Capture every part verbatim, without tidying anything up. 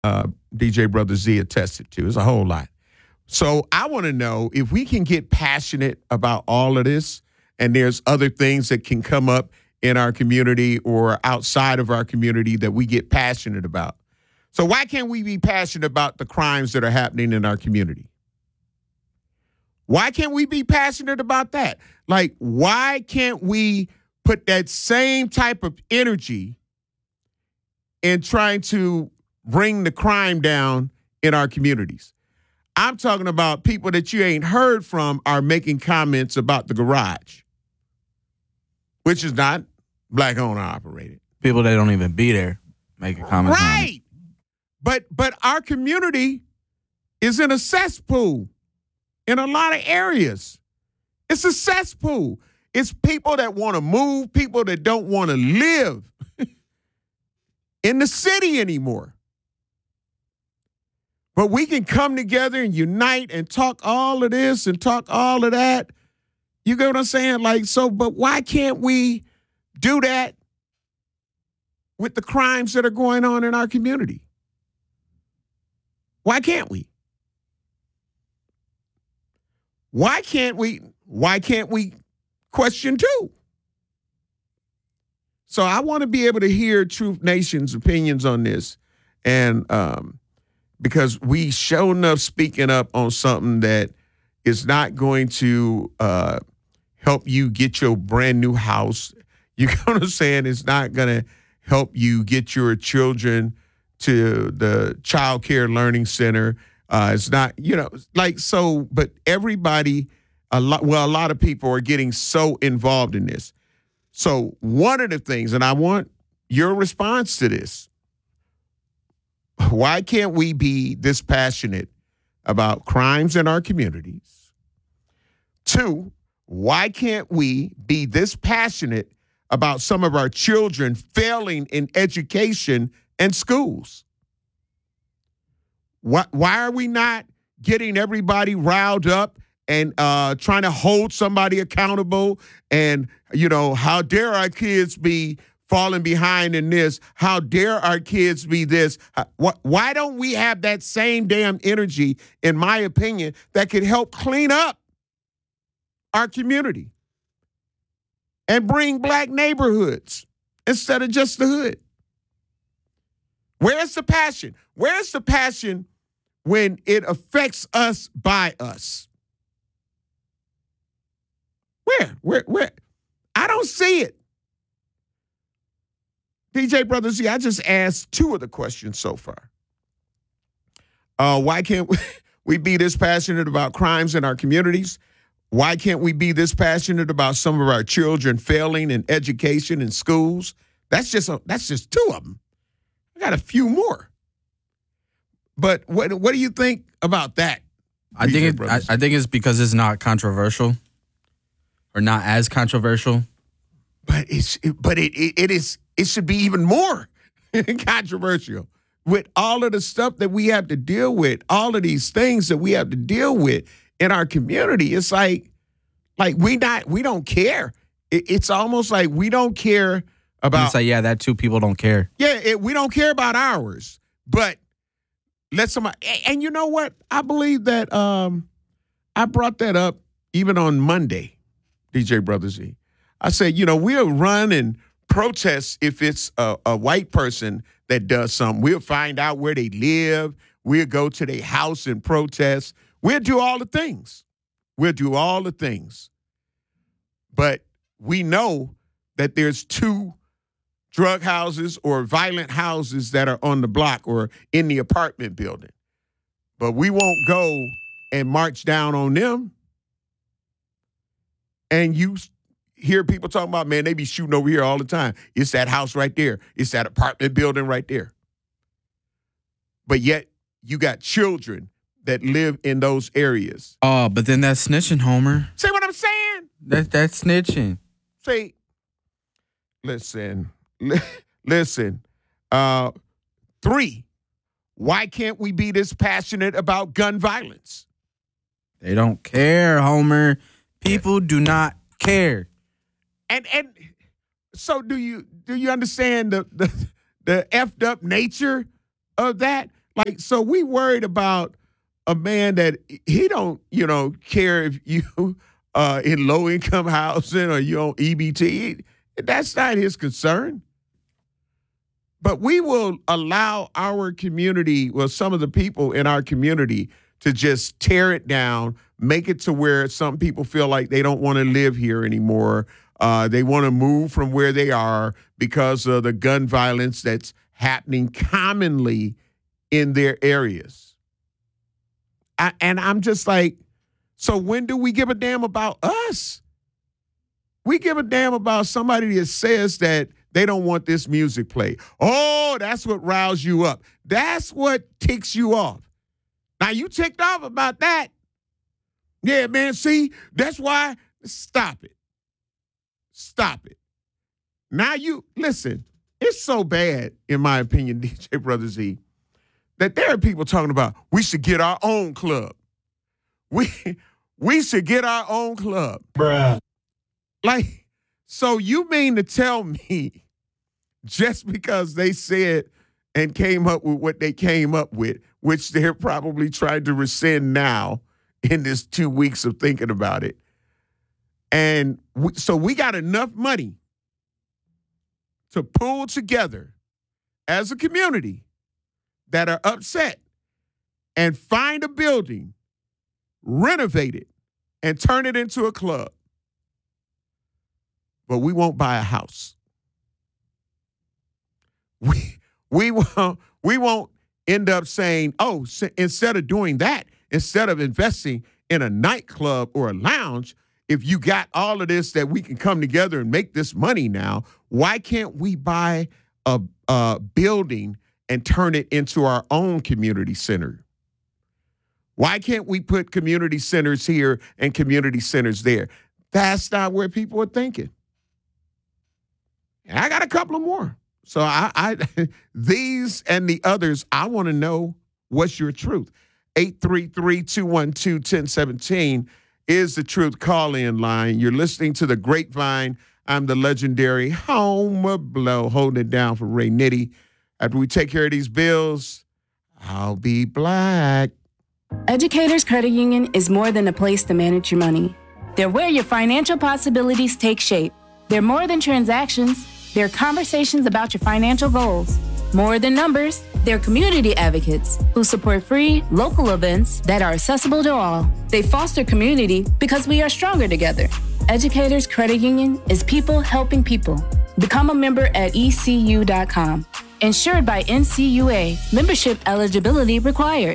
uh, D J Brother Z attested to. It's a whole lot. So I want to know if we can get passionate about all of this, and there's other things that can come up in our community or outside of our community that we get passionate about. So why can't we be passionate about the crimes that are happening in our community? Why can't we be passionate about that? Like, why can't we put that same type of energy in trying to bring the crime down in our communities? I'm talking about people that you ain't heard from are making comments about the garage, which is not black owned or operated. People that don't even be there making comments. Right. But but our community is in a cesspool in a lot of areas. It's a cesspool. It's people that want to move, people that don't want to live in the city anymore. But we can come together and unite and talk all of this and talk all of that. You get what I'm saying? Like, so, but why can't we do that with the crimes that are going on in our community? Why can't we? Why can't we? Why can't we question too? So I want to be able to hear Truth Nation's opinions on this. And, um, because we show enough speaking up on something that is not going to uh, help you get your brand new house. You know what I'm saying? It's not going to help you get your children to the child care learning center. Uh, it's not, you know, like, so, but everybody, a lot, well, a lot of people are getting so involved in this. So one of the things, and I want your response to this, why can't we be this passionate about crimes in our communities? Two, why can't we be this passionate about some of our children failing in education and schools? Why, why are we not getting everybody riled up and uh, trying to hold somebody accountable? And, you know, how dare our kids be falling behind in this? How dare our kids be this? Why don't we have that same damn energy, in my opinion, that could help clean up our community and bring black neighborhoods instead of just the hood? Where's the passion? Where's the passion when it affects us by us? Where? Where? Where? I don't see it. D J Brother Z, I just asked two of the questions so far. Uh, why can't we, we be this passionate about crimes in our communities? Why can't we be this passionate about some of our children failing in education and schools? That's just a, that's just two of them. I got a few more. But what what do you think about that? I think it, I, I think it's because it's not controversial, or not as controversial. But it's but it, it it is it should be even more controversial with all of the stuff that we have to deal with, all of these things that we have to deal with in our community. It's like like we not we don't care. It, it's almost like we don't care about. It's like, yeah, that too. People don't care. Yeah, it, we don't care about ours. But let somebody. And, and you know what? I believe that um, I brought that up even on Monday, D J Brother Z. I said, you know, we'll run and protest if it's a, a white person that does something. We'll find out where they live. We'll go to their house and protest. We'll do all the things. We'll do all the things. But we know that there's two drug houses or violent houses that are on the block or in the apartment building. But we won't go and march down on them. And you hear people talking about, man, they be shooting over here all the time. It's that house right there. It's that apartment building right there. But yet you got children that live in those areas. Oh, but then that's snitching, Homer. See what I'm saying? That, that's snitching. See, listen, li- listen. Uh, three, why can't we be this passionate about gun violence? They don't care, Homer. People do not care. And and so do you do you understand the the, the effed up nature of that? Like, so we worried about a man that he don't, you know, care if you uh, in low income housing or you on E B T. That's not his concern. But we will allow our community, well, some of the people in our community to just tear it down, make it to where some people feel like they don't want to live here anymore. Uh, they want to move from where they are because of the gun violence that's happening commonly in their areas. I, and I'm just like, so when do we give a damn about us? We give a damn about somebody that says that they don't want this music played. Oh, that's what riles you up. That's what ticks you off. Now, you ticked off about that. Yeah, man, see, that's why. Stop it. Stop it. Now you, listen, it's so bad, in my opinion, D J Brother Z, that there are people talking about we should get our own club. We, we should get our own club. Bruh. Like, so you mean to tell me just because they said and came up with what they came up with, which they're probably trying to rescind now in this two weeks of thinking about it. And we, so we got enough money to pull together as a community that are upset and find a building, renovate it, and turn it into a club. But we won't buy a house. We we won't we won't end up saying, oh, so instead of doing that, instead of investing in a nightclub or a lounge, if you got all of this that we can come together and make this money now, why can't we buy a, a building and turn it into our own community center? Why can't we put community centers here and community centers there? That's not where people are thinking. And I got a couple of more. So I, I these and the others, I want to know what's your truth. eight three three, two one two, one zero one seven is the truth call-in line. You're listening to The Grapevine. I'm the legendary Homer Blow, holding it down for Ray Nitty. After we take care of these bills, I'll be black. Educators Credit Union is more than a place to manage your money. They're where your financial possibilities take shape. They're more than transactions. They're conversations about your financial goals. More than numbers, they're community advocates who support free, local events that are accessible to all. They foster community because we are stronger together. Educators Credit Union is people helping people. Become a member at E C U dot com. Insured by N C U A. Membership eligibility required.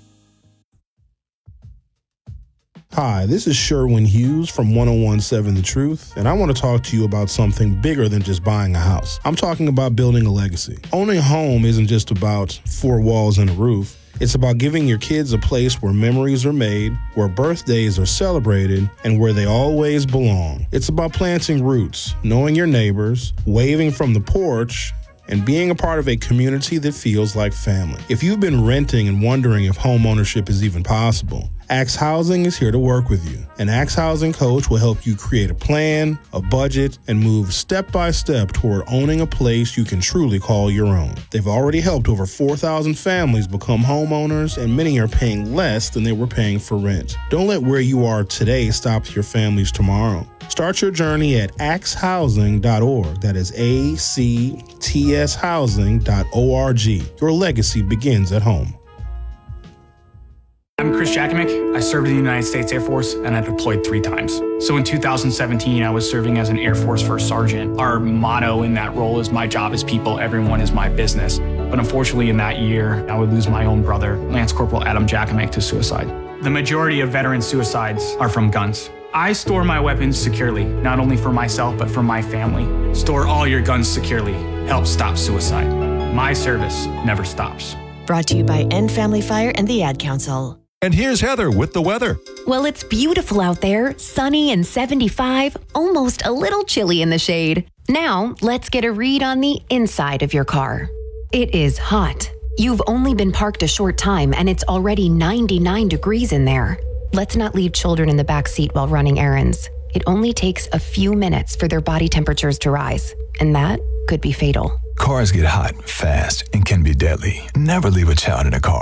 Hi, this is Sherwin Hughes from one oh one point seven The Truth, and I want to talk to you about something bigger than just buying a house. I'm talking about building a legacy. Owning a home isn't just about four walls and a roof. It's about giving your kids a place where memories are made, where birthdays are celebrated, and where they always belong. It's about planting roots, knowing your neighbors, waving from the porch, and being a part of a community that feels like family. If you've been renting and wondering if home ownership is even possible, Axe Housing is here to work with you. An Axe Housing coach will help you create a plan, a budget, and move step by step toward owning a place you can truly call your own. They've already helped over four thousand families become homeowners, and many are paying less than they were paying for rent. Don't let where you are today stop your families tomorrow. Start your journey at axe housing dot org. That is A C T S housing dot org. Your legacy begins at home. I'm Chris Jakimick. I served in the United States Air Force and I deployed three times. So in two thousand seventeen, I was serving as an Air Force First Sergeant. Our motto in that role is my job is people, everyone is my business. But unfortunately in that year, I would lose my own brother, Lance Corporal Adam Jakimick, to suicide. The majority of veteran suicides are from guns. I store my weapons securely, not only for myself, but for my family. Store all your guns securely. Help stop suicide. My service never stops. Brought to you by End Family Fire and the Ad Council. And here's Heather with the weather. Well, it's beautiful out there, sunny and seventy-five, almost a little chilly in the shade. Now, let's get a read on the inside of your car. It is hot. You've only been parked a short time and it's already ninety-nine degrees in there. Let's not leave children in the back seat while running errands. It only takes a few minutes for their body temperatures to rise, and that could be fatal. Cars get hot fast and can be deadly. Never leave a child in a car.